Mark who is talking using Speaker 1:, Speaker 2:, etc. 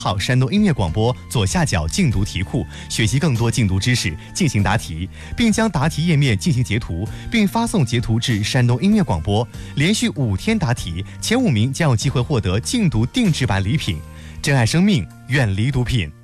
Speaker 1: 好山东音乐广播左下角禁读题库，学习更多禁读知识，进行答题，并将答题页面进行截图，并发送截图至山东音乐广播。连续5天答题，前5名将有机会获得禁读定制版礼品。珍爱生命，远离毒品。